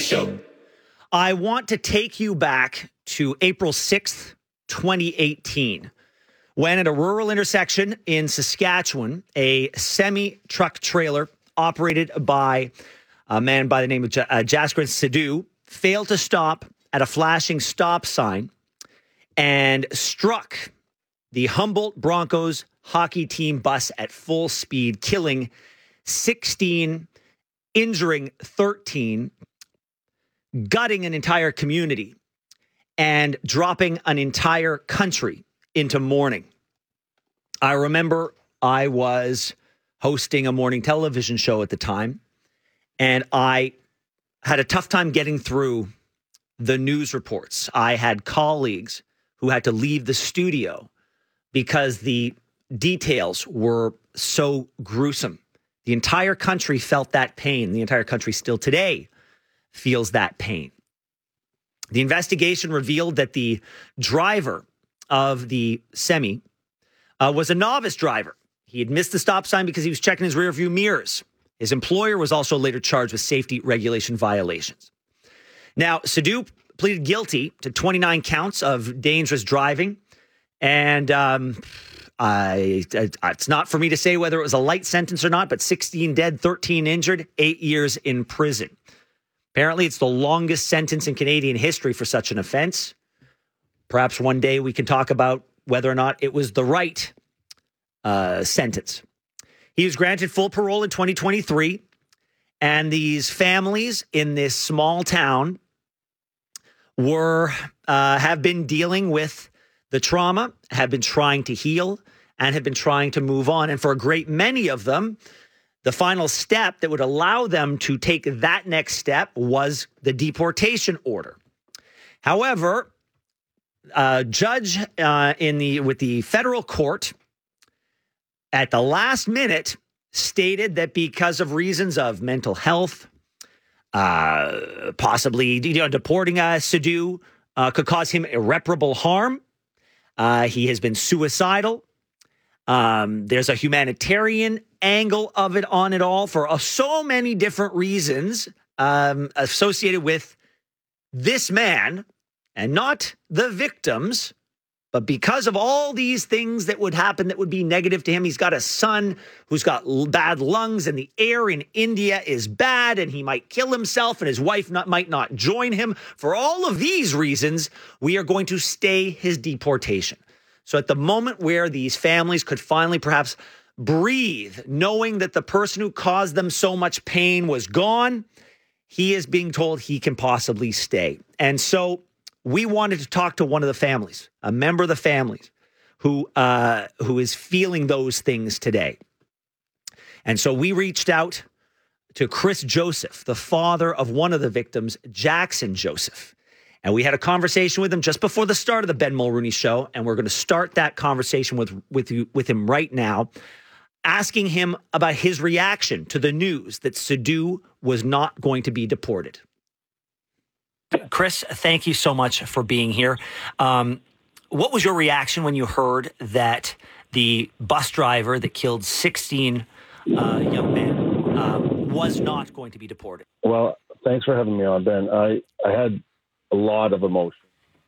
Show. I want to take you back to April 6th, 2018, when at a rural intersection in Saskatchewan, a semi-truck trailer operated by a man by the name of Jasker Sidhu failed to stop at a flashing stop sign and struck the Humboldt Broncos hockey team bus at full speed, killing 16, injuring 13, gutting an entire community, and dropping an entire country into mourning. I remember I was hosting a morning television show at the time, and I had a tough time getting through the news reports. I had colleagues who had to leave the studio because the details were so gruesome. The entire country felt that pain. The entire country still today feels that pain. The investigation revealed that the driver of the semi was a novice driver. He had missed the stop sign because he was checking his rearview mirrors. His employer was also later charged with safety regulation violations. Now, Sidhu pleaded guilty to 29 counts of dangerous driving. And it's not for me to say whether it was a light sentence or not, but 16 dead, 13 injured, 8 years in prison. Apparently, it's the longest sentence in Canadian history for such an offense. Perhaps one day we can talk about whether or not it was the right sentence. He was granted full parole in 2023, and these families in this small town have been dealing with the trauma, have been trying to heal, and have been trying to move on. And for a great many of them, the final step that would allow them to take that next step was the deportation order. However, a judge with the federal court at the last minute stated that because of reasons of mental health, possibly deporting Sidhu could cause him irreparable harm. He has been suicidal. There's a humanitarian angle of it on it all for so many different reasons associated with this man and not the victims. But because of all these things that would happen that would be negative to him, he's got a son who's got bad lungs, and the air in India is bad, and he might kill himself, and his wife might not join him. For all of these reasons, we are going to stay his deportation. So at the moment where these families could finally perhaps breathe, knowing that the person who caused them so much pain was gone, he is being told he can possibly stay. And so we wanted to talk to one of the families, a member of the families who is feeling those things today. And so we reached out to Chris Joseph, the father of one of the victims, Jackson Joseph. And we had a conversation with him just before the start of the Ben Mulrooney Show, and we're going to start that conversation with him right now, asking him about his reaction to the news that Sidhu was not going to be deported. Chris, thank you so much for being here. What was your reaction when you heard that the bus driver that killed 16 young men was not going to be deported? Well, thanks for having me on, Ben. I had a lot of emotion.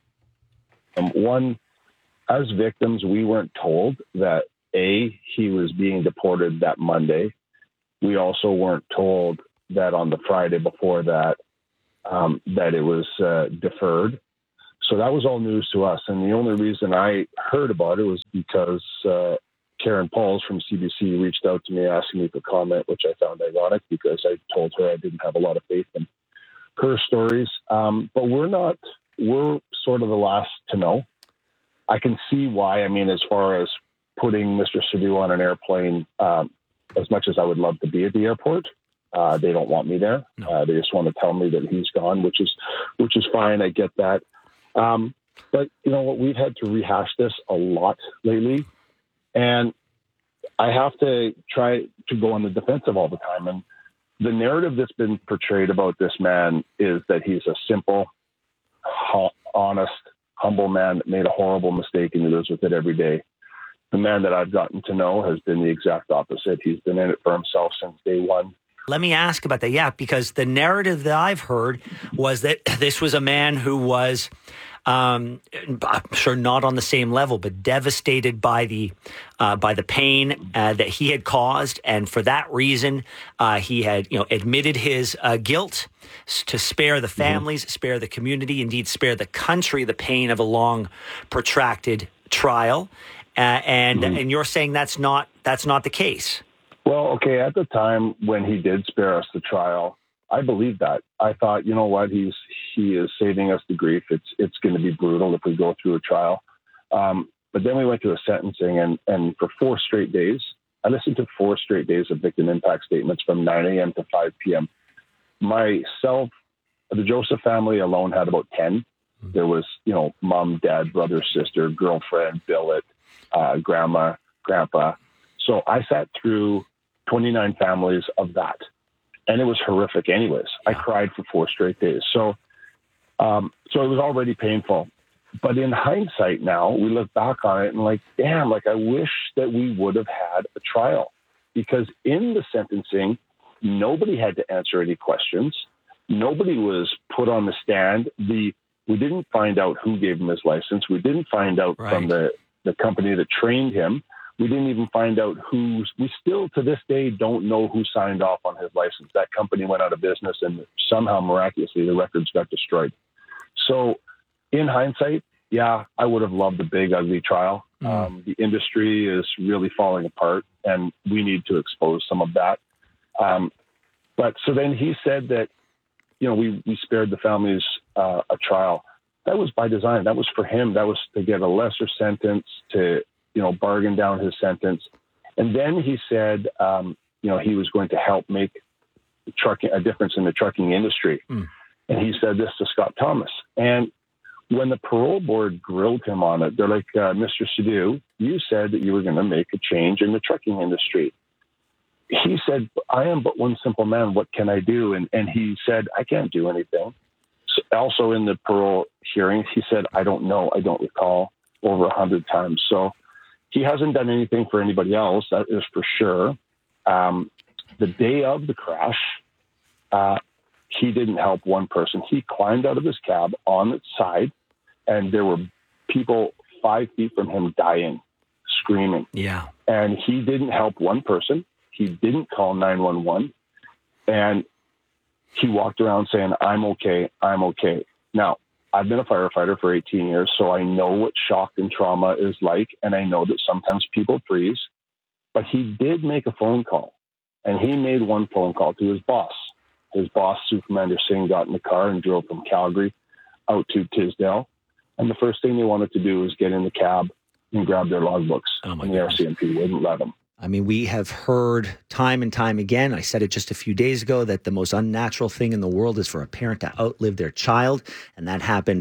One, as victims, we weren't told that, A, he was being deported that Monday. We also weren't told that on the Friday before that, that it was deferred. So that was all news to us. And the only reason I heard about it was because Karen Pauls from CBC reached out to me asking me for comment, which I found ironic because I told her I didn't have a lot of faith in her stories. But we're sort of the last to know. I can see why. I mean, as far as putting Mr. Sidhu on an airplane, as much as I would love to be at the airport, they don't want me there. No. They just want to tell me that he's gone, which is fine. I get that. But you know what? We've had to rehash this a lot lately, and I have to try to go on the defensive all the time. And the narrative that's been portrayed about this man is that he's a simple, honest, humble man that made a horrible mistake and he lives with it every day. The man that I've gotten to know has been the exact opposite. He's been in it for himself since day one. Let me ask about that. Yeah, because the narrative that I've heard was that this was a man who was, I'm sure not on the same level, but devastated by the pain that he had caused, and for that reason, he had admitted his guilt to spare the families, spare the community, indeed spare the country the pain of a long, protracted trial. And you're saying that's not the case. Well, okay, at the time when he did spare us the trial, I believed that. I thought, you know what, he is saving us the grief. It's going to be brutal if we go through a trial. But then we went to a sentencing, and for 4 straight days, I listened to 4 straight days of victim impact statements from 9 a.m. to 5 p.m. Myself, the Joseph family alone had about 10. There was, mom, dad, brother, sister, girlfriend, billet, grandma, grandpa. So I sat through 29 families of that. And it was horrific anyways. I cried for 4 straight days. So it was already painful. But in hindsight now, we look back on it and damn, I wish that we would have had a trial. Because in the sentencing, nobody had to answer any questions. Nobody was put on the stand. We didn't find out who gave him his license. We didn't find out from the company that trained him. We didn't even find out we still to this day don't know who signed off on his license. That company went out of business and somehow miraculously the records got destroyed. So in hindsight, yeah, I would have loved a big, ugly trial. The industry is really falling apart and we need to expose some of that. But so then he said that, we spared the families a trial. That was by design. That was for him. That was to get a lesser sentence, to bargain down his sentence. And then he said, he was going to help make a difference in the trucking industry. And he said this to Scott Thomas. And when the parole board grilled him on it, they're like, Mr. Sidhu, you said that you were going to make a change in the trucking industry. He said, I am but one simple man. What can I do? And he said, I can't do anything. So also in the parole hearings, he said, I don't know. I don't recall, over 100 times. So he hasn't done anything for anybody else, that is for sure. The day of the crash, he didn't help one person. He climbed out of his cab on its side, and there were people 5 feet from him dying, screaming. Yeah. And he didn't help one person. He didn't call 911. And he walked around saying, I'm okay, I'm okay. Now, I've been a firefighter for 18 years, so I know what shock and trauma is like, and I know that sometimes people freeze. But he did make a phone call, and he made one phone call to his boss. His boss, Supermander Singh, got in the car and drove from Calgary out to Tisdale. And the first thing they wanted to do was get in the cab and grab their logbooks. And the RCMP wouldn't let them. I mean, we have heard time and time again, I said it just a few days ago, that the most unnatural thing in the world is for a parent to outlive their child. And that happened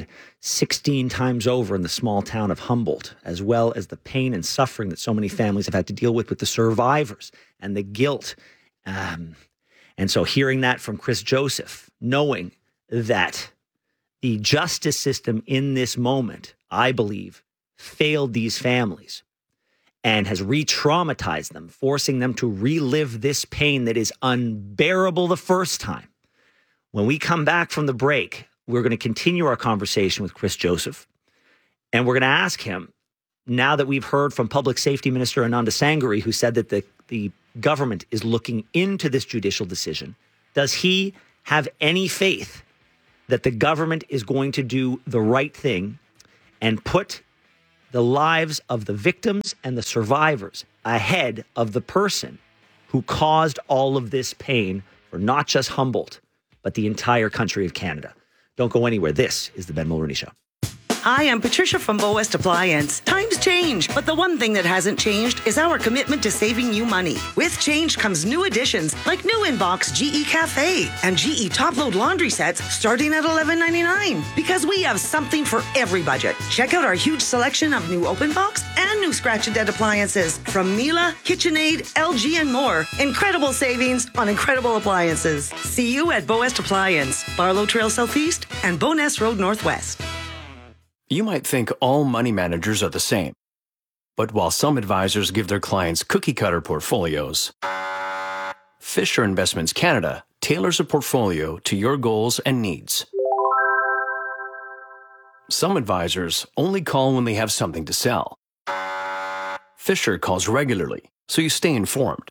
16 times over in the small town of Humboldt, as well as the pain and suffering that so many families have had to deal with the survivors and the guilt. And so hearing that from Chris Joseph, knowing that the justice system in this moment, I believe, failed these families and has re-traumatized them, forcing them to relive this pain that is unbearable the first time. When we come back from the break, we're going to continue our conversation with Chris Joseph, and we're going to ask him, now that we've heard from Public Safety Minister Ananda Sangari, who said that the government is looking into this judicial decision, does he have any faith that the government is going to do the right thing and put the lives of the victims and the survivors ahead of the person who caused all of this pain for not just Humboldt, but the entire country of Canada? Don't go anywhere. This is the Ben Mulroney Show. Hi, I'm Patricia from Bow West Appliance. Times change, but the one thing that hasn't changed is our commitment to saving you money. With change comes new additions like new in-box GE Cafe and GE top-load laundry sets starting at $11.99 because we have something for every budget. Check out our huge selection of new open box and new scratch and dent appliances from Miele, KitchenAid, LG, and more. Incredible savings on incredible appliances. See you at Bow West Appliance, Barlow Trail Southeast and Bowness Road Northwest. You might think all money managers are the same. But while some advisors give their clients cookie-cutter portfolios, Fisher Investments Canada tailors a portfolio to your goals and needs. Some advisors only call when they have something to sell. Fisher calls regularly, so you stay informed.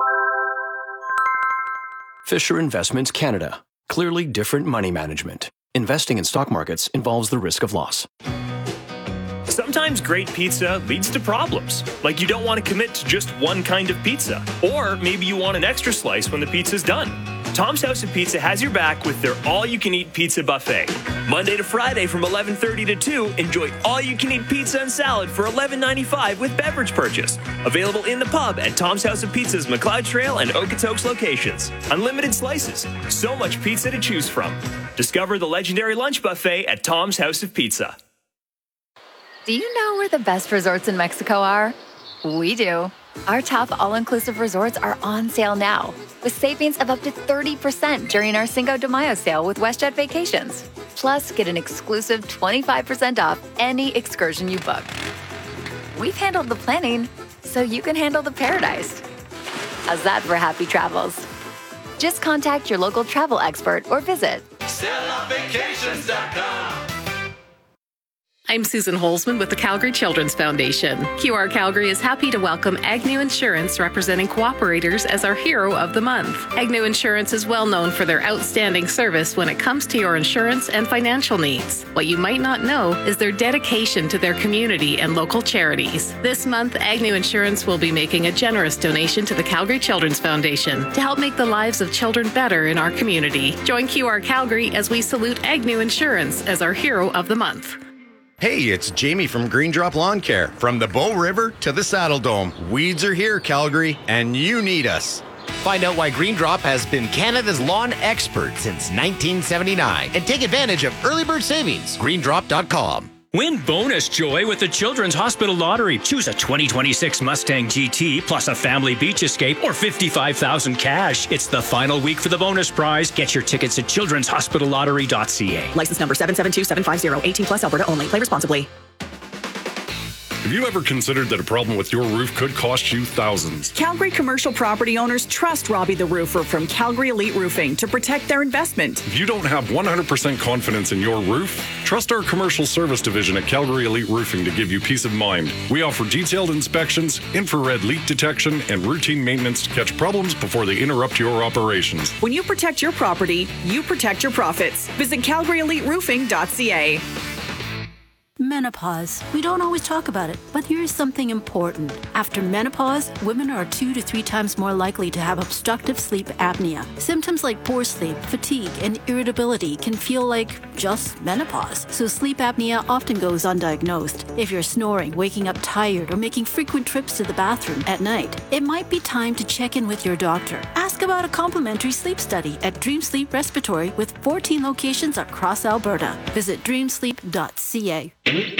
Fisher Investments Canada. Clearly different money management. Investing in stock markets involves the risk of loss. Sometimes great pizza leads to problems, like you don't want to commit to just one kind of pizza. Or maybe you want an extra slice when the pizza's done. Tom's House of Pizza has your back with their all-you-can-eat pizza buffet. Monday to Friday from 11:30 to 2, enjoy all-you-can-eat pizza and salad for $11.95 with beverage purchase. Available in the pub at Tom's House of Pizza's McLeod Trail and Okotoks locations. Unlimited slices, so much pizza to choose from. Discover the legendary lunch buffet at Tom's House of Pizza. Do you know where the best resorts in Mexico are? We do. Our top all-inclusive resorts are on sale now, with savings of up to 30% during our Cinco de Mayo sale with WestJet Vacations. Plus, get an exclusive 25% off any excursion you book. We've handled the planning, so you can handle the paradise. How's that for happy travels? Just contact your local travel expert or visit StellaVacations.com. I'm Susan Holzman with the Calgary Children's Foundation. QR Calgary is happy to welcome Agnew Insurance, representing cooperators, as our Hero of the Month. Agnew Insurance is well known for their outstanding service when it comes to your insurance and financial needs. What you might not know is their dedication to their community and local charities. This month, Agnew Insurance will be making a generous donation to the Calgary Children's Foundation to help make the lives of children better in our community. Join QR Calgary as we salute Agnew Insurance as our Hero of the Month. Hey, it's Jamie from Green Drop Lawn Care. From the Bow River to the Saddle Dome, weeds are here, Calgary, and you need us. Find out why Green Drop has been Canada's lawn expert since 1979 and take advantage of early bird savings. GreenDrop.com. Win bonus joy with the Children's Hospital Lottery. Choose a 2026 Mustang GT plus a family beach escape or $55,000 cash. It's the final week for the bonus prize. Get your tickets at childrenshospitallottery.ca. License number 772750. 18 plus, Alberta only. Play responsibly. Have you ever considered that a problem with your roof could cost you thousands? Calgary commercial property owners trust Robbie the Roofer from Calgary Elite Roofing to protect their investment. If you don't have 100% confidence in your roof, trust our commercial service division at Calgary Elite Roofing to give you peace of mind. We offer detailed inspections, infrared leak detection, and routine maintenance to catch problems before they interrupt your operations. When you protect your property, you protect your profits. Visit CalgaryEliteRoofing.ca. Menopause. We don't always talk about it, but here's something important. After menopause, women are 2 to 3 times more likely to have obstructive sleep apnea. Symptoms like poor sleep, fatigue, and irritability can feel like just menopause. So sleep apnea often goes undiagnosed. If you're snoring, waking up tired, or making frequent trips to the bathroom at night, it might be time to check in with your doctor. Ask about a complimentary sleep study at Dream Sleep Respiratory with 14 locations across Alberta. Visit dreamsleep.ca.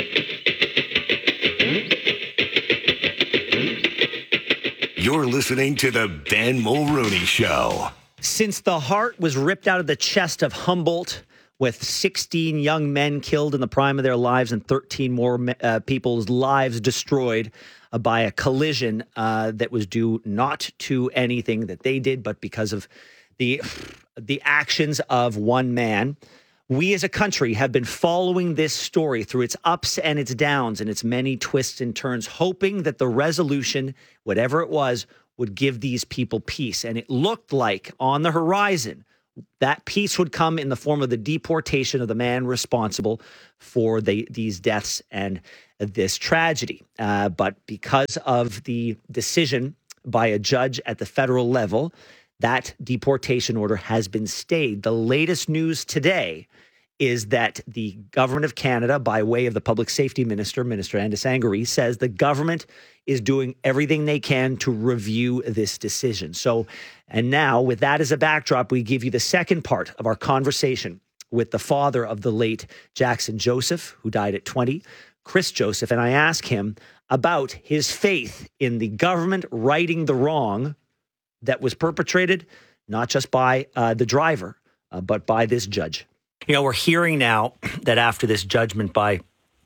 You're listening to The Ben Mulroney Show. Since the heart was ripped out of the chest of Humboldt, with 16 young men killed in the prime of their lives and 13 more people's lives destroyed by a collision that was due not to anything that they did, but because of the actions of one man. We as a country have been following this story through its ups and its downs and its many twists and turns, hoping that the resolution, whatever it was, would give these people peace. And it looked like on the horizon that peace would come in the form of the deportation of the man responsible for these deaths and this tragedy. But because of the decision by a judge at the federal level, that deportation order has been stayed. The latest news today is that the government of Canada, by way of the public safety minister, Minister Andis Angourie, says the government is doing everything they can to review this decision. So, and now with that as a backdrop, we give you the second part of our conversation with the father of the late Jackson Joseph, who died at 20, Chris Joseph. And I ask him about his faith in the government righting the wrong that was perpetrated, not just by the driver, but by this judge. You know, we're hearing now that after this judgment by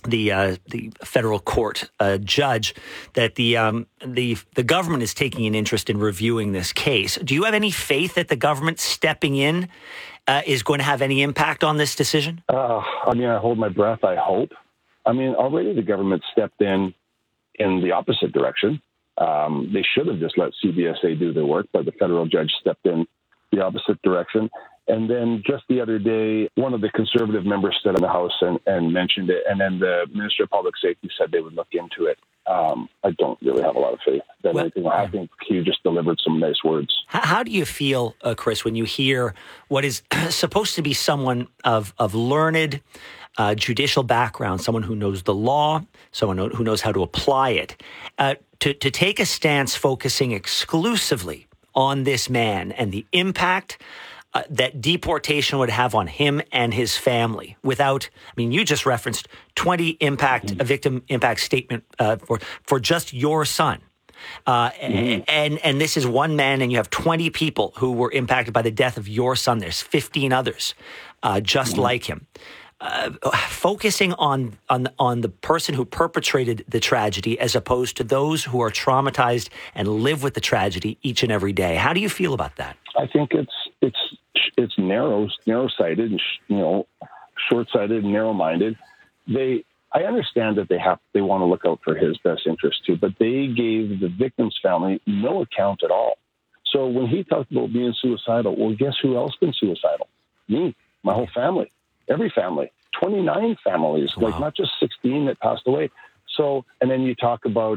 the federal court judge that the government is taking an interest in reviewing this case. Do you have any faith that the government stepping in is going to have any impact on this decision? I hold my breath. I hope. Already the government stepped in the opposite direction. They should have just let CBSA do their work, but the federal judge stepped in the opposite direction. And then just the other day, one of the conservative members stood in the House and mentioned it. And then the Minister of Public Safety said they would look into it. I don't really have a lot of faith that anything will happen. I think he just delivered some nice words. How do you feel, Chris, when you hear what is supposed to be someone of learned judicial background, someone who knows the law, someone who knows how to apply it, to take a stance focusing exclusively on this man and the impact that deportation would have on him and his family without, you just referenced 20 victim impact statement for just your son. And this is one man, and you have 20 people who were impacted by the death of your son. There's 15 others just like him. Focusing on the person who perpetrated the tragedy as opposed to those who are traumatized and live with the tragedy each and every day. How do you feel about that? I think it's narrow-sighted, and short-sighted and narrow-minded. I understand that they want to look out for his best interest too, but they gave the victim's family no account at all. So when he talked about being suicidal, well, guess who else been suicidal? Me, my whole family, every family, 29 families, like not just 16 that passed away. So, and then you talk about,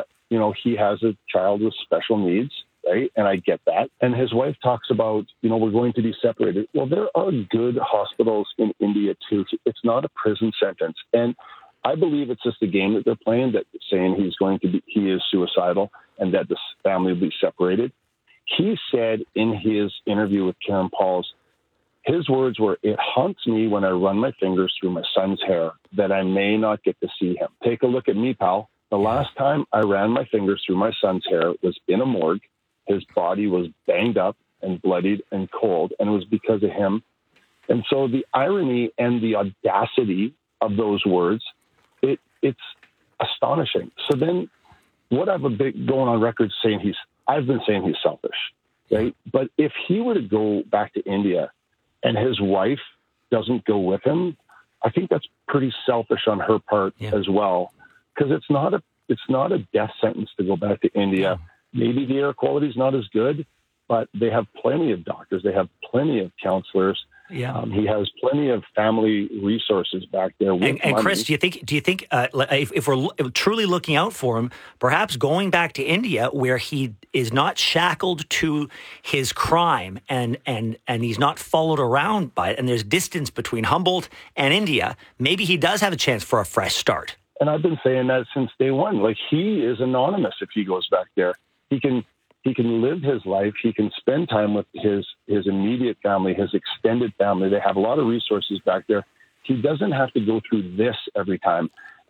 he has a child with special needs. Right. And I get that. And his wife talks about, we're going to be separated. Well, there are good hospitals in India, too. It's not a prison sentence. And I believe it's just a game that they're playing, that saying he is suicidal and that the family will be separated. He said in his interview with Karen Pauls, his words were, "It haunts me when I run my fingers through my son's hair that I may not get to see him." Take a look at me, pal. The last time I ran my fingers through my son's hair was in a morgue. His body was banged up and bloodied and cold, and it was because of him. And so the irony and the audacity of those words, it's astonishing. So then what I've been going on record saying I've been saying he's selfish, right? But if he were to go back to India and his wife doesn't go with him, I think that's pretty selfish on her part as well, because it's not a death sentence to go back to India. Maybe the air quality is not as good, but they have plenty of doctors. They have plenty of counselors. Yeah. He has plenty of family resources back there. And Chris, do you think if we're truly looking out for him, perhaps going back to India where he is not shackled to his crime and he's not followed around by it, and there's distance between Humboldt and India, maybe he does have a chance for a fresh start. And I've been saying that since day one. Like, he is anonymous if he goes back there. He can live his life. He can spend time with his immediate family, his extended family. They have a lot of resources back there. He doesn't have to go through this every time.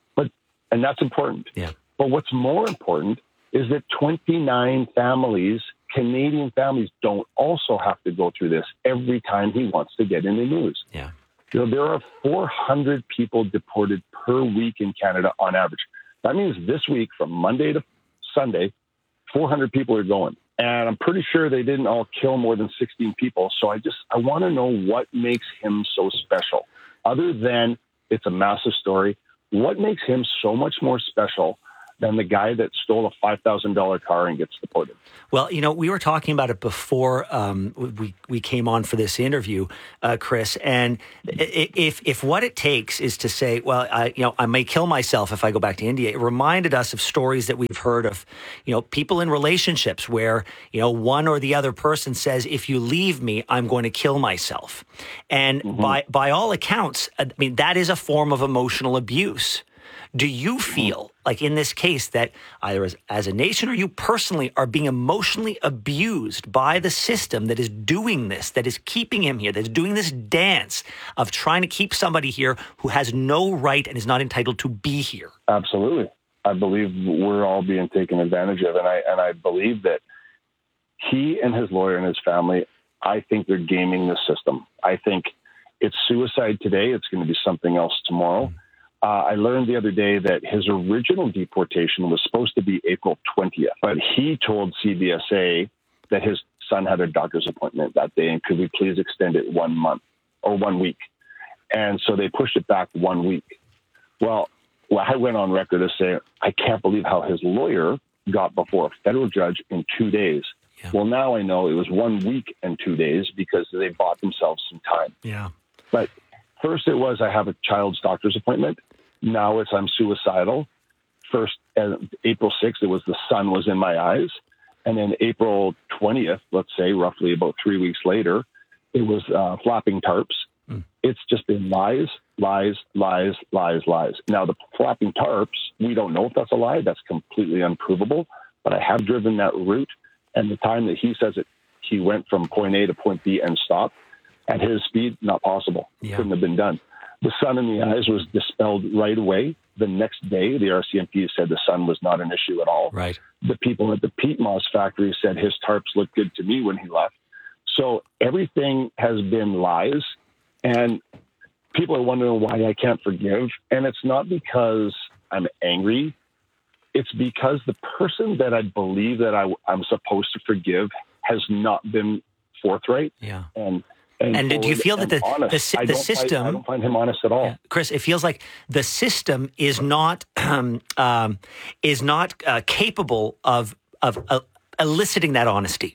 And that's important. Yeah. But what's more important is that 29 families, Canadian families, don't also have to go through this every time he wants to get in the news. Yeah. There are 400 people deported per week in Canada on average. That means this week, from Monday to Sunday, 400 people are going. And I'm pretty sure they didn't all kill more than 16 people. So I want to know what makes him so special. Other than it's a massive story, what makes him so much more special than the guy that stole a $5,000 car and gets deported? Well, we were talking about it before we came on for this interview, Chris. And if what it takes is to say, well, I may kill myself if I go back to India, it reminded us of stories that we've heard of, people in relationships where, one or the other person says, if you leave me, I'm going to kill myself. And by all accounts, that is a form of emotional abuse. Do you feel like in this case that either as a nation or you personally are being emotionally abused by the system that is doing this, that is keeping him here, that is doing this dance of trying to keep somebody here who has no right and is not entitled to be here? Absolutely. I believe we're all being taken advantage of. And I believe that he and his lawyer and his family, I think they're gaming the system. I think it's suicide today. It's going to be something else tomorrow. I learned the other day that his original deportation was supposed to be April 20th, but he told CBSA that his son had a doctor's appointment that day, and could we please extend it 1 month or 1 week? And so they pushed it back 1 week. Well, I went on record as saying, I can't believe how his lawyer got before a federal judge in 2 days. Yeah. Well, now I know it was 1 week and 2 days because they bought themselves some time. Yeah. But first it was, I have a child's doctor's appointment. Now it's, I'm suicidal. First, April 6th, it was the sun was in my eyes. And then April 20th, let's say, roughly about 3 weeks later, it was flapping tarps. It's just been lies, lies, lies, lies, lies. Now, the flapping tarps, we don't know if that's a lie. That's completely unprovable. But I have driven that route. And the time that he says it, he went from point A to point B and stopped. At his speed, not possible. Yeah. Couldn't have been done. The sun in the eyes was dispelled right away. The next day, the RCMP said the sun was not an issue at all. Right. The people at the peat moss factory said his tarps looked good to me when he left. So everything has been lies. And people are wondering why I can't forgive. And it's not because I'm angry. It's because the person that I believe that I'm supposed to forgive has not been forthright. Yeah. And do you feel that the system? I don't find him honest at all. Yeah. Chris, it feels like the system is not capable of eliciting that honesty.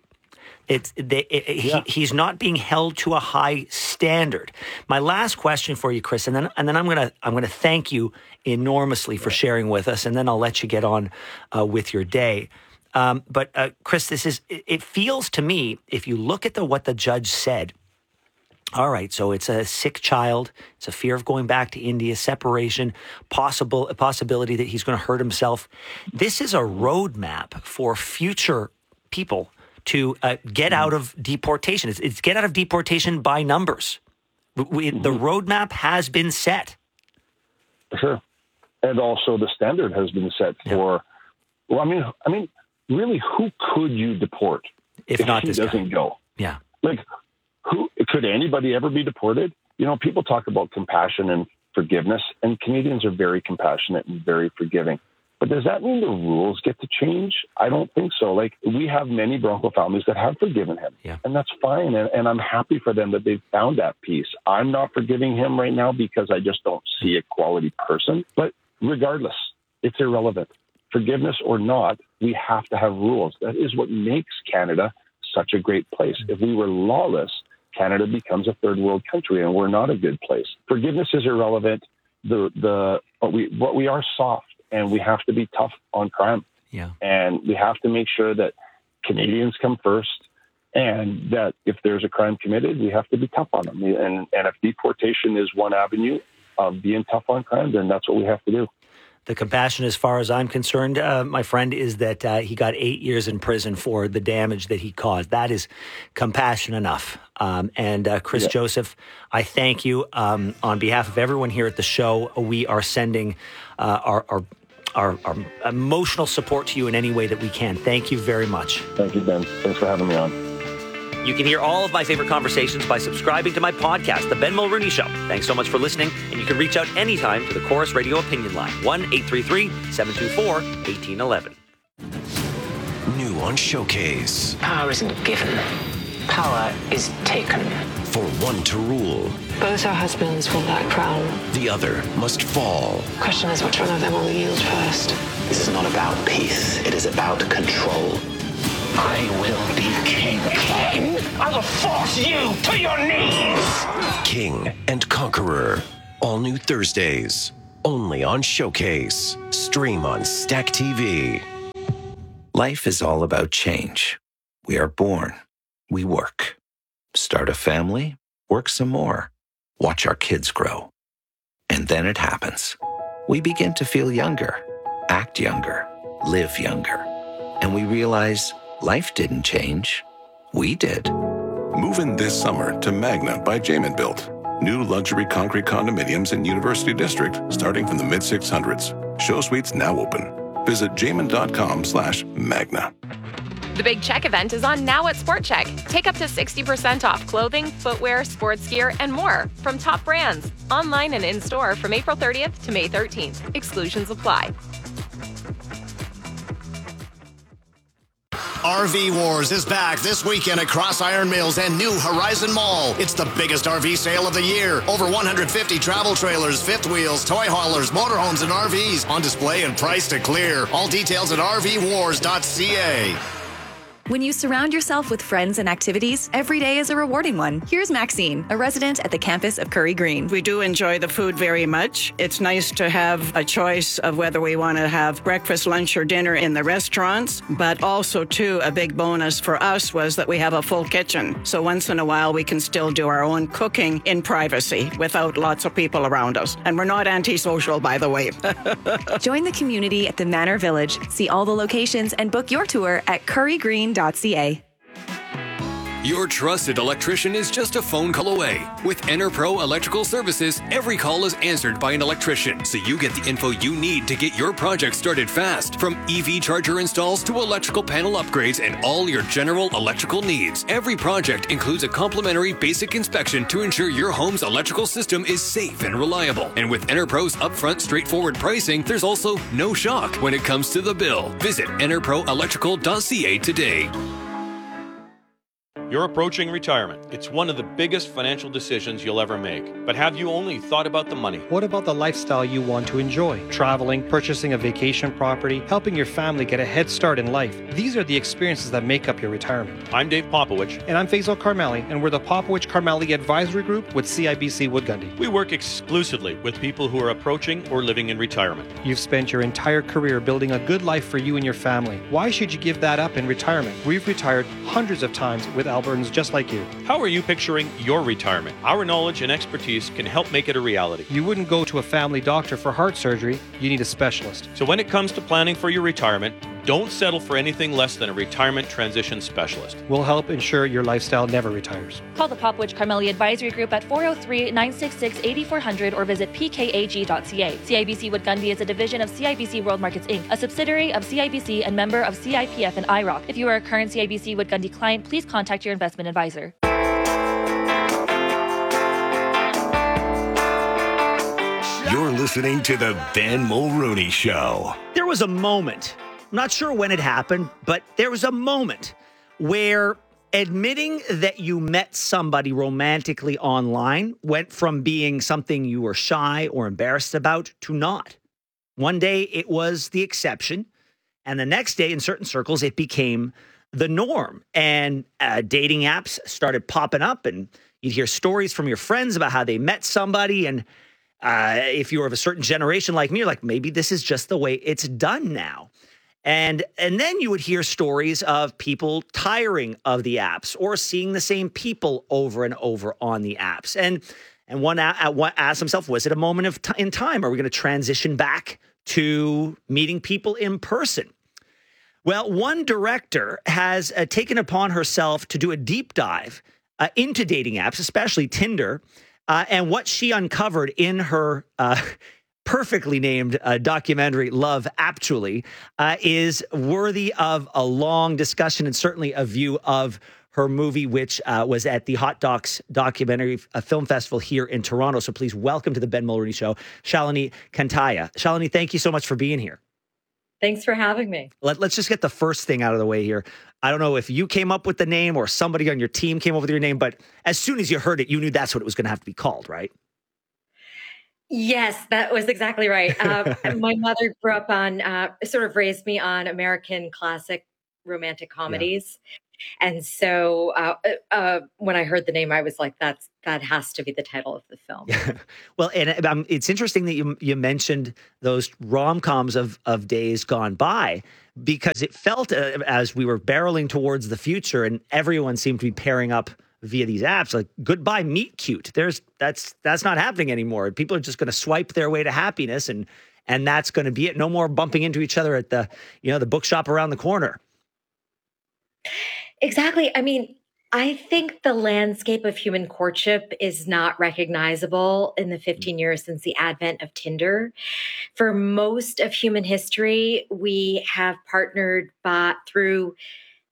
He's not being held to a high standard. My last question for you, Chris, and then I'm gonna thank you enormously for sharing with us, and then I'll let you get on with your day. But Chris, it feels to me, if you look at what the judge said. All right, so it's a sick child. It's a fear of going back to India, separation, a possibility that he's going to hurt himself. This is a roadmap for future people to get out of deportation. It's get out of deportation by numbers. The roadmap has been set. Sure. And also the standard has been set for, well, I mean, really, who could you deport if not he this doesn't guy? Go? Yeah. Like, could anybody ever be deported? You know, people talk about compassion and forgiveness, and Canadians are very compassionate and very forgiving. But does that mean the rules get to change? I don't think so. Like, we have many Bronco families that have forgiven him, and that's fine. And I'm happy for them that they've found that peace. I'm not forgiving him right now because I just don't see a quality person. But regardless, it's irrelevant. Forgiveness or not, we have to have rules. That is what makes Canada such a great place. If we were lawless, Canada becomes a third world country, and we're not a good place. Forgiveness is irrelevant. But we are soft, and we have to be tough on crime. Yeah. And we have to make sure that Canadians come first, and that if there's a crime committed, we have to be tough on them. And if deportation is one avenue of being tough on crime, then that's what we have to do. The compassion, as far as I'm concerned, my friend, is that he got 8 years in prison for the damage that he caused. That is compassion enough. Chris Joseph, I thank you. On behalf of everyone here at the show, we are sending our emotional support to you in any way that we can. Thank you very much. Thank you, Ben. Thanks for having me on. You can hear all of my favorite conversations by subscribing to my podcast, The Ben Mulrooney Show. Thanks so much for listening, and you can reach out anytime to the Chorus Radio Opinion Line, 1-833-724-1811. New on Showcase. Power isn't given. Power is taken. For one to rule. Both our husbands will lack crown. The other must fall. The question is which one of them will yield first. This is not about peace. It is about control. I will be king. I will force you to your knees. King and Conqueror. All new Thursdays. Only on Showcase. Stream on Stack TV. Life is all about change. We are born. We work. Start a family. Work some more. Watch our kids grow. And then it happens. We begin to feel younger. Act younger. Live younger. And we realize life didn't change. We did. Move in this summer to Magna by Jamin Built. New luxury concrete condominiums in University District starting from the mid-600s. Show suites now open. Visit jamin.com/Magna. The Big Check event is on now at Sport Check. Take up to 60% off clothing, footwear, sports gear, and more from top brands. Online and in-store from April 30th to May 13th. Exclusions apply. RV Wars is back this weekend at Cross Iron Mills and New Horizon Mall. It's the biggest RV sale of the year. Over 150 travel trailers, fifth wheels, toy haulers, motorhomes, and RVs on display and priced to clear. All details at rvwars.ca. When you surround yourself with friends and activities, every day is a rewarding one. Here's Maxine, a resident at the campus of Curry Green. We do enjoy the food very much. It's nice to have a choice of whether we want to have breakfast, lunch, or dinner in the restaurants, but also, too, a big bonus for us was that we have a full kitchen. So once in a while, we can still do our own cooking in privacy without lots of people around us. And we're not antisocial, by the way. Join the community at the Manor Village. See all the locations and book your tour at currygreen.ca. Your trusted electrician is just a phone call away. With EnerPro Electrical Services, every call is answered by an electrician, so you get the info you need to get your project started fast. From EV charger installs to electrical panel upgrades and all your general electrical needs. Every project includes a complimentary basic inspection to ensure your home's electrical system is safe and reliable. And with EnerPro's upfront, straightforward pricing, there's also no shock when it comes to the bill. Visit enerproelectrical.ca today. You're approaching retirement. It's one of the biggest financial decisions you'll ever make. But have you only thought about the money? What about the lifestyle you want to enjoy? Traveling, purchasing a vacation property, helping your family get a head start in life. These are the experiences that make up your retirement. I'm Dave Popowich. And I'm Faisal Karmali, and we're the Popowich Karmali Advisory Group with CIBC Wood Gundy. We work exclusively with people who are approaching or living in retirement. You've spent your entire career building a good life for you and your family. Why should you give that up in retirement? We've retired hundreds of times with Albertans just like you. How are you picturing your retirement? Our knowledge and expertise can help make it a reality. You wouldn't go to a family doctor for heart surgery. You need a specialist. So when it comes to planning for your retirement, don't settle for anything less than a retirement transition specialist. We'll help ensure your lifestyle never retires. Call the Popowich Karmali Advisory Group at 403-966-8400 or visit pkag.ca. CIBC Wood Gundy is a division of CIBC World Markets Inc., a subsidiary of CIBC and member of CIPF and IROC. If you are a current CIBC Wood Gundy client, please contact your investment advisor. You're listening to the Ben Mulrooney Show. There was a moment, I'm not sure when it happened, but there was a moment where admitting that you met somebody romantically online went from being something you were shy or embarrassed about to not. One day it was the exception, and the next day in certain circles it became the norm. And dating apps started popping up, and you'd hear stories from your friends about how they met somebody. And if you were of a certain generation like me, you're like, maybe this is just the way it's done now. And then you would hear stories of people tiring of the apps or seeing the same people over and over on the apps. And one asked himself, was it a moment in time? Are we going to transition back to meeting people in person? Well, one director has taken upon herself to do a deep dive into dating apps, especially Tinder, and what she uncovered in her perfectly named documentary, Love Actually, is worthy of a long discussion and certainly a view of her movie, which was at the Hot Docs Documentary Film Festival here in Toronto. So please welcome to the Ben Mulrooney Show, Shalini Kantaya. Shalini, thank you so much for being here. Thanks for having me. Let's just get the first thing out of the way here. I don't know if you came up with the name or somebody on your team came up with your name, but as soon as you heard it, you knew that's what it was going to have to be called, right? Yes, that was exactly right. My mother grew up on, sort of raised me on American classic romantic comedies. Yeah. And so when I heard the name, I was like, that has to be the title of the film. Well, and it's interesting that you mentioned those rom-coms of days gone by, because it felt as we were barreling towards the future and everyone seemed to be pairing up via these apps, like goodbye meet cute. That's not happening anymore. People are just going to swipe their way to happiness, and that's going to be it. No more bumping into each other at the bookshop around the corner. Exactly. I mean, I think the landscape of human courtship is not recognizable in the 15 years since the advent of Tinder. For most of human history, we have partnered through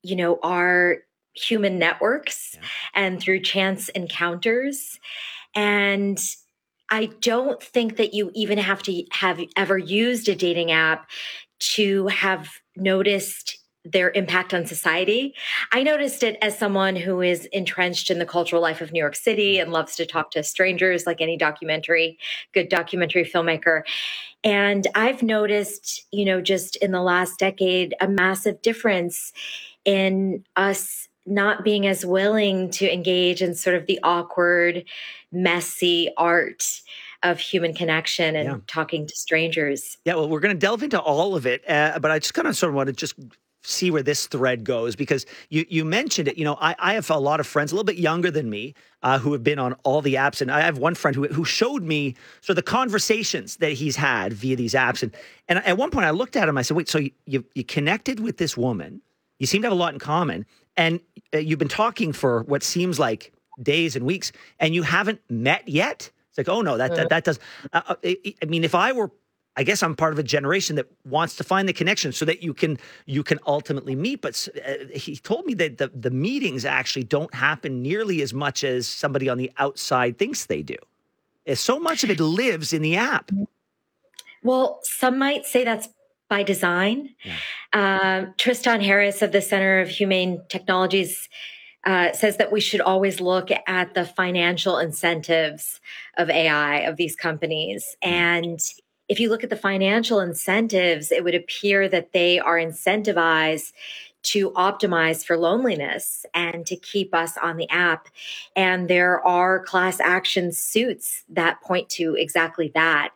are human networks and through chance encounters. And I don't think that you even have to have ever used a dating app to have noticed their impact on society. I noticed it as someone who is entrenched in the cultural life of New York City and loves to talk to strangers like any good documentary filmmaker. And I've noticed, just in the last decade, a massive difference in us not being as willing to engage in sort of the awkward, messy art of human connection and talking to strangers. Yeah, well, we're going to delve into all of it, but I just kind of sort of want to just see where this thread goes, because you mentioned it. I have a lot of friends a little bit younger than me who have been on all the apps, and I have one friend who showed me sort of the conversations that he's had via these apps, and at one point I looked at him, I said, wait, so you connected with this woman, you seem to have a lot in common, and you've been talking for what seems like days and weeks, and you haven't met yet? It's like, oh no, that does. I mean, I guess I'm part of a generation that wants to find the connection so that you can ultimately meet. But he told me that the meetings actually don't happen nearly as much as somebody on the outside thinks they do. So much of it lives in the app. Well, some might say that's by design. Tristan Harris of the Center of Humane Technologies says that we should always look at the financial incentives of AI, of these companies. And if you look at the financial incentives, it would appear that they are incentivized to optimize for loneliness and to keep us on the app. And there are class action suits that point to exactly that.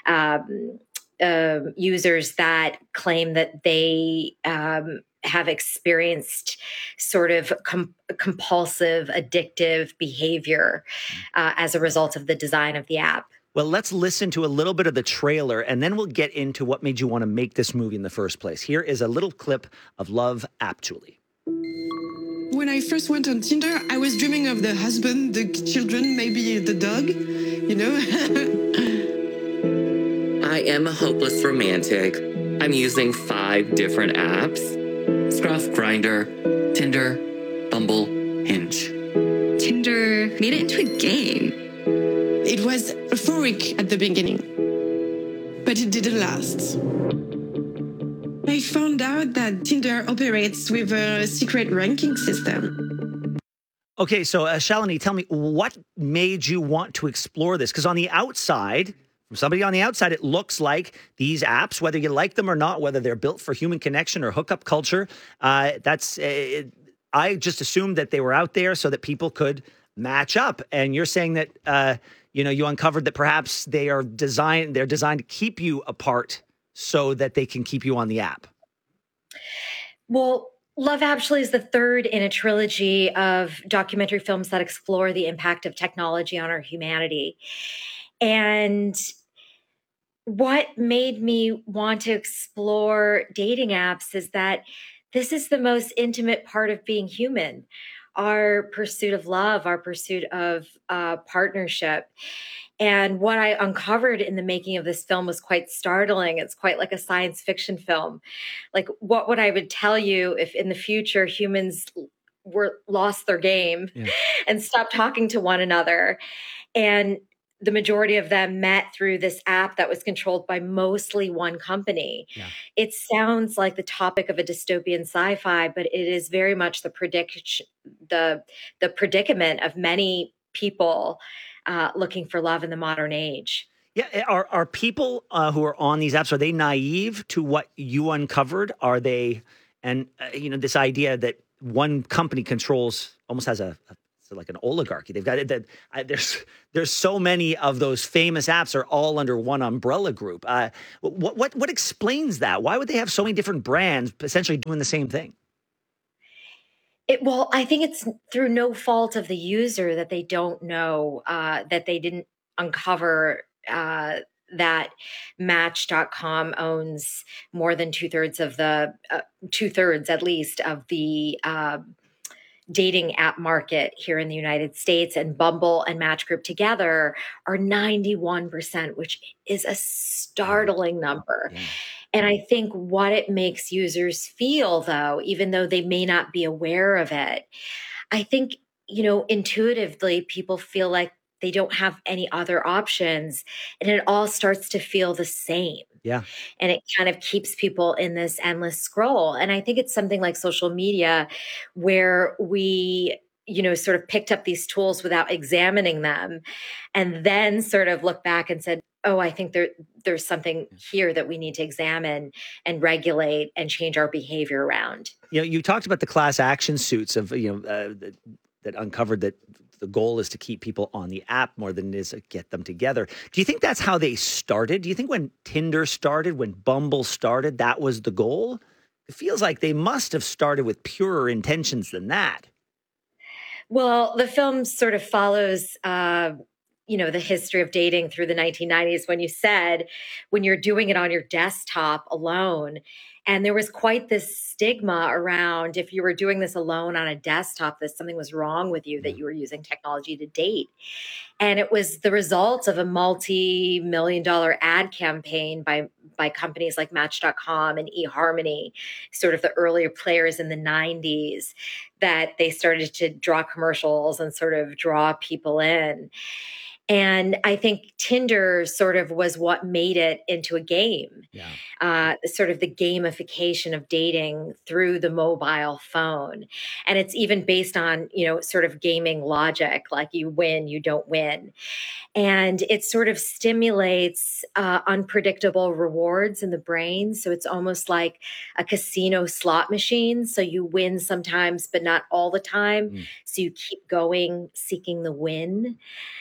Users that claim that they have experienced sort of compulsive, addictive behavior as a result of the design of the app. Well, let's listen to a little bit of the trailer, and then we'll get into what made you want to make this movie in the first place. Here is a little clip of Love Actually. When I first went on Tinder, I was dreaming of the husband, the children, maybe the dog, I am a hopeless romantic. I'm using 5 different apps. Scruff, Grindr, Tinder, Bumble, Hinge. Tinder made it into a game. It was euphoric at the beginning, but it didn't last. I found out that Tinder operates with a secret ranking system. Okay, so Shalini, tell me, what made you want to explore this? Because on the outside, from somebody on the outside, it looks like these apps, whether you like them or not, whether they're built for human connection or hookup culture, I just assumed that they were out there so that people could match up. And you're saying that you uncovered that perhaps they're designed to keep you apart so that they can keep you on the app. Well, Love Actually is the third in a trilogy of documentary films that explore the impact of technology on our humanity. And what made me want to explore dating apps is that this is the most intimate part of being human. Our pursuit of love, our pursuit of partnership. And what I uncovered in the making of this film was quite startling. It's quite like a science fiction film. Like, what would I would tell you if in the future humans lost their game and stopped talking to one another? And the majority of them met through this app that was controlled by mostly one company. Yeah. It sounds like the topic of a dystopian sci-fi, but it is very much the predicament of many people looking for love in the modern age. Yeah, are people who are on these apps, are they naive to what you uncovered? Are they, and this idea that one company controls almost has like an oligarchy. They've got that. There's so many of those famous apps are all under one umbrella group. What explains that? Why would they have so many different brands essentially doing the same thing? Well, I think it's through no fault of the user that they don't know, that they didn't uncover that Match.com owns more than 2/3 of the 2/3 at least of the dating app market here in the United States, and Bumble and Match Group together are 91%, which is a startling number. Yeah. And I think what it makes users feel, though, even though they may not be aware of it, I think, intuitively people feel like they don't have any other options, and it all starts to feel the same. Yeah. And it kind of keeps people in this endless scroll. And I think it's something like social media where we, sort of picked up these tools without examining them and then sort of look back and said, oh, I think there's something here that we need to examine and regulate and change our behavior around. You talked about the class action suits of, that uncovered that the goal is to keep people on the app more than it is to get them together. Do you think that's how they started? Do you think when Tinder started, when Bumble started, that was the goal? It feels like they must have started with purer intentions than that. Well, the film sort of follows, the history of dating through the 1990s when you said when you're doing it on your desktop alone. And there was quite this stigma around if you were doing this alone on a desktop, that something was wrong with you, that you were using technology to date. And it was the result of a multi-million-dollar ad campaign by companies like Match.com and eHarmony, sort of the earlier players in the 90s, that they started to draw commercials and sort of draw people in. And I think Tinder sort of was what made it into a game, sort of the gamification of dating through the mobile phone. And it's even based on, sort of gaming logic, like you win, you don't win. And it sort of stimulates unpredictable rewards in the brain. So it's almost like a casino slot machine. So you win sometimes, but not all the time. So you keep going, seeking the win.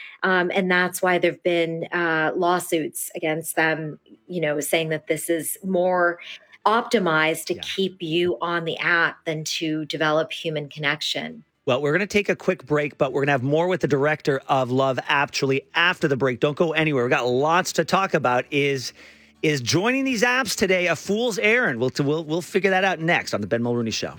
And that's why there've been lawsuits against them, saying that this is more optimized to keep you on the app than to develop human connection. Well, we're going to take a quick break, but we're going to have more with the director of Love Actually after the break. Don't go anywhere. We've got lots to talk about. Is joining these apps today a fool's errand? We'll figure that out next on the Ben Mulrooney Show.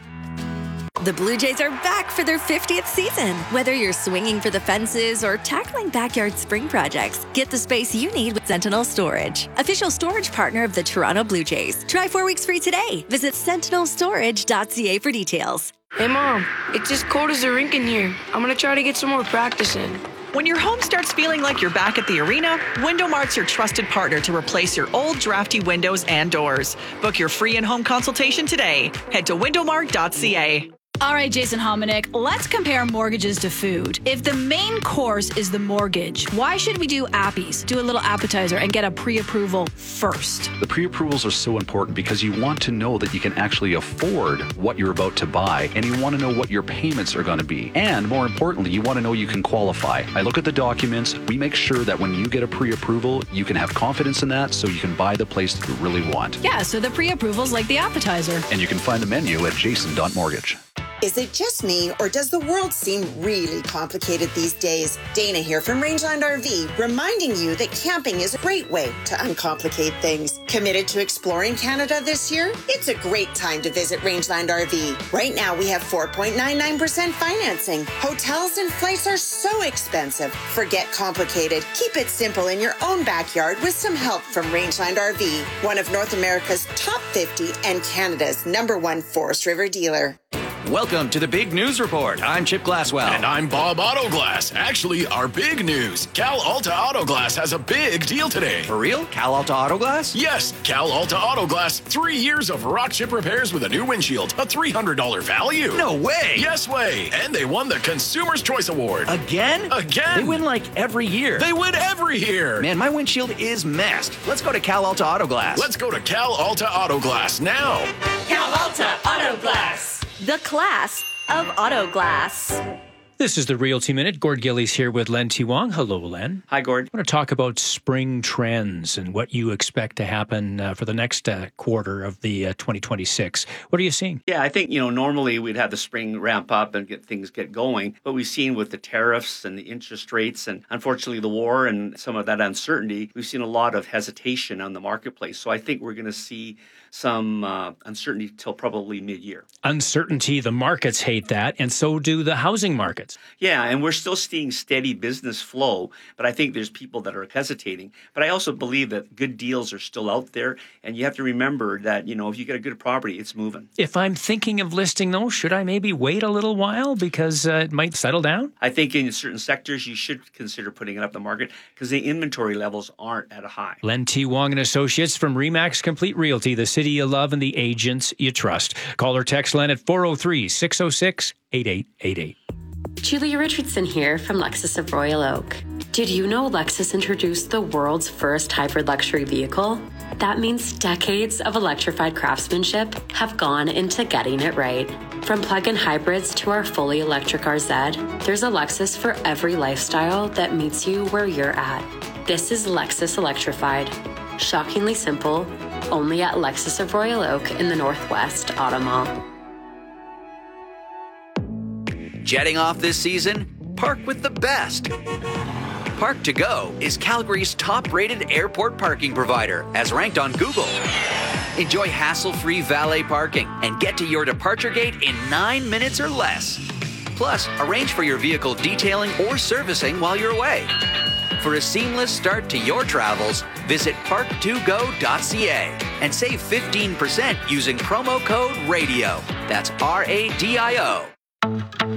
The Blue Jays are back for their 50th season. Whether you're swinging for the fences or tackling backyard spring projects, get the space you need with Sentinel Storage, official storage partner of the Toronto Blue Jays. Try 4 weeks free today. Visit sentinelstorage.ca for details. Hey, Mom, it's as cold as a rink in here. I'm going to try to get some more practice in. When your home starts feeling like you're back at the arena, Window-Mart's your trusted partner to replace your old drafty windows and doors. Book your free in-home consultation today. Head to windowmart.ca. All right, Jason Hominick, let's compare mortgages to food. If the main course is the mortgage, why should we do appies, do a little appetizer, and get a pre-approval first? The pre-approvals are so important because you want to know that you can actually afford what you're about to buy, and you want to know what your payments are going to be. And more importantly, you want to know you can qualify. I look at the documents. We make sure that when you get a pre-approval, you can have confidence in that so you can buy the place that you really want. Yeah, so the pre-approval's like the appetizer. And you can find the menu at jason.mortgage. Is it just me, or does the world seem really complicated these days? Dana here from Rangeland RV, reminding you that camping is a great way to uncomplicate things. Committed to exploring Canada this year? It's a great time to visit Rangeland RV. Right now, we have 4.99% financing. Hotels and flights are so expensive. Forget complicated. Keep it simple in your own backyard with some help from Rangeland RV, one of North America's top 50 and Canada's #1 Forest River dealer. Welcome to the Big News Report. I'm Chip Glasswell. And I'm Bob Autoglass. Actually, our big news. Cal Alta Autoglass has a big deal today. For real? Cal Alta Autoglass? Yes, Cal Alta Autoglass. 3 years of rock chip repairs with a new windshield. A $300 value. No way. Yes way. And they won the Consumer's Choice Award. Again? Again. They win like every year. They win every year. Man, my windshield is messed. Let's go to Cal Alta Autoglass. Let's go to Cal Alta Autoglass now. Cal Alta Autoglass. The class of auto glass. This is the Realty Minute. Gord Gillies here with Len T. Wong. Hello, Len. Hi, Gord. I want to talk about spring trends and what you expect to happen for the next quarter of the 2026. What are you seeing? Yeah, I think, normally we'd have the spring ramp up and get going. But we've seen with the tariffs and the interest rates and unfortunately the war and some of that uncertainty, we've seen a lot of hesitation on the marketplace. So I think we're going to see some uncertainty till probably mid-year. Uncertainty, the markets hate that, and so do the housing markets. markets. Yeah, and we're still seeing steady business flow, but I think there's people that are hesitating. But I also believe that good deals are still out there, and you have to remember that, if you get a good property, it's moving. If I'm thinking of listing those, should I maybe wait a little while because it might settle down? I think in certain sectors, you should consider putting it up the market because the inventory levels aren't at a high. Len T. Wong and Associates from RE/MAX Complete Realty, the city you love and the agents you trust. Call or text Len at 403-606-8888. Julia Richardson here from Lexus of Royal Oak. Did you know Lexus introduced the world's first hybrid luxury vehicle? That means decades of electrified craftsmanship have gone into getting it right. From plug-in hybrids to our fully electric RZ, there's a Lexus for every lifestyle that meets you where you're at. This is Lexus Electrified. Shockingly simple, only at Lexus of Royal Oak in the Northwest Auto Mall. Jetting off this season? Park with the best. Park to Go is Calgary's top-rated airport parking provider, as ranked on Google. Enjoy hassle-free valet parking and get to your departure gate in 9 minutes or less. Plus, arrange for your vehicle detailing or servicing while you're away. For a seamless start to your travels, visit park2go.ca and save 15% using promo code RADIO. That's RADIO.